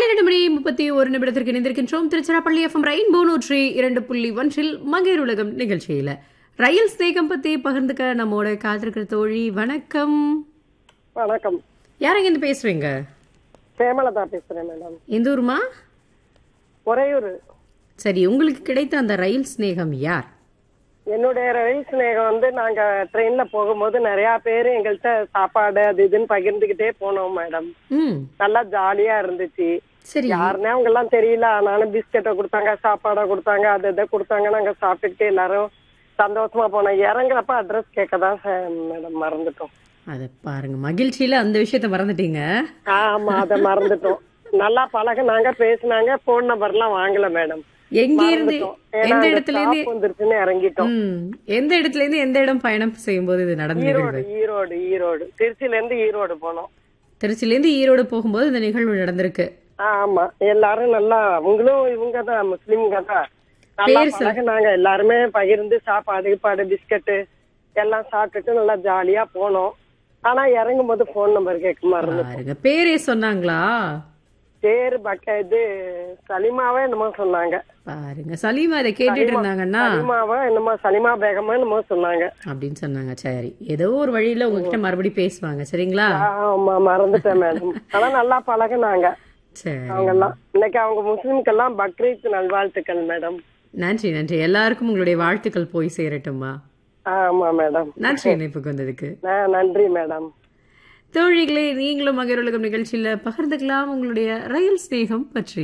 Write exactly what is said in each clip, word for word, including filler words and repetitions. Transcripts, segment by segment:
பன்னிரண்டு மணி முப்பத்தி ஒரு நிமிடத்திற்கு இணைந்திருக்கின்றோம். திருச்சிராப்பள்ளி எஃப்எம் ரெயின்போ நூற்றி இரண்டு புள்ளி ஒன்றில் மங்கையர் உலகம் நிகழ்ச்சியில ரயில் ஸ்நேகம் பத்தி பகிர்ந்துக்க நம்மோட காத்திருக்கிற தோழி. வணக்கம். வணக்கம். யாரங்க இருந்து பேசுறீங்க? சேமலதா பேசுறேன் மேடம். எந்த ஊருமா? ஒரையூர். சரி, உங்களுக்கு கிடைத்த அந்த ரயில் ஸ்நேகம் யார்? என்னுடைய ரயில் ஸ்நேகம் வந்து நாங்க ட்ரெயின்ல போகும்போது நிறைய பேரு எங்கள்கிட்ட சாப்பாடு அது இதுன்னு பகிர்ந்துகிட்டே போனோம் மேடம். நல்லா ஜாலியா இருந்துச்சு. சரி, யாருன்னே அவங்க எல்லாம் தெரியல, ஆனாலும் பிஸ்கெட்டை கொடுத்தாங்க, சாப்பாடை கொடுத்தாங்க, அது இதை கொடுத்தாங்க. நாங்க சாப்பிட்டுக்கிட்டு எல்லாரும் சந்தோஷமா போனோம். இறங்குறப்ப அட்ரஸ் கேட்கதான் மேடம் மறந்துட்டோம். அத பாருங்க, மகிழ்ச்சியில அந்த விஷயத்த மறந்துட்டீங்க. ஆமா, அதை மறந்துட்டோம். நல்லா பழகுனாங்க, பேசினாங்க, போன் நம்பர் எல்லாம் வாங்கல மேடம். எங்க இருந்து எந்த இடத்துல இருந்து இறங்கிட்டோம். எந்த இடத்துல இருந்து எந்த இடம் பயணம் செய்யும் போது இது நடந்தது? ஈரோடு ஈரோடு ஈரோடு திருச்சியில இருந்து ஈரோடு போனோம். திருச்சியில இருந்து ஈரோடு போகும்போது இந்த நிகழ்வு நடந்திருக்கு. ஆமா, எல்லாரும் நல்லா, அவங்களும் இவங்க தான் முஸ்லிம்ங்க தான். நல்லா பழகுனாங்க, எல்லாருமே பகிர்ந்து சாப்பாடு பாடு பிஸ்கட்டு எல்லாம் சாப்பிட்டுட்டு நல்லா ஜாலியா போனோம். ஆனா இறங்கும் போது போன் நம்பர் கேட்க மாதிரி. பேரே சொன்னாங்களா? பேரு பக்க இது சலிமாவா என்னமோ சொன்னாங்க. பாருங்க, சலீமா இதை கேட்டுட்டு இருந்தாங்கன்னா சலிமாவா என்னமோ சலிமா பேகமா என்னமோ சொன்னாங்க அப்படின்னு சொன்னாங்க. சரி, ஏதோ ஒரு வழியில உங்ககிட்ட மறுபடியும் பேசுவாங்க. சரிங்களா? ஆமா, மறந்துட்டேன் மேடம். ஆனா நல்லா பழகுனாங்க. சரி, அவங்க எல்லாம் இன்னைக்கு அவங்க முஸ்லிம்கெல்லாம் பக்ரீத் நல்வாழ்த்துக்கள் மேடம். நன்றி நன்றி. எல்லாருக்கும் உங்களுடைய வாழ்த்துக்கள் போய் சேரட்டுமா? ஆமா மேடம். நன்றி இணைப்புக்கு வந்ததுக்கு. நன்றி மேடம். தோழிகளே, நீங்களும் மங்கையர் உலகம் நிகழ்ச்சியில பகிர்ந்துக்கலாம் உங்களுடைய ரயில் ஸ்நேகம் பற்றி.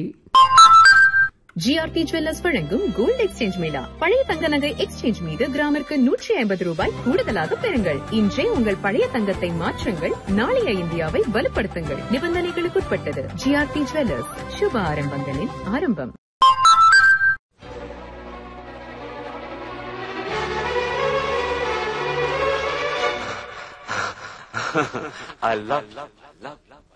ஜிஆர்டி ஜுவல்லர்ஸ் வழங்கும் கோல்ட் எக்ஸ்சேஞ்ச் மேளா. பழைய தங்க நகை எக்ஸ்சேஞ்ச் மீது கிராமிற்கு நூற்றி ஐம்பது ரூபாய் கூடுதலாக பெறுங்கள். இன்றே உங்கள் பழைய தங்கத்தை மாற்றுங்கள், நாளைய இந்தியாவை வலுப்படுத்துங்கள். நிபந்தனைகளுக்குட்பட்டது. ஜிஆர்டி ஜுவல்லர்ஸ், சுப ஆரம்பங்களின் ஆரம்பம். I love, love, love, love.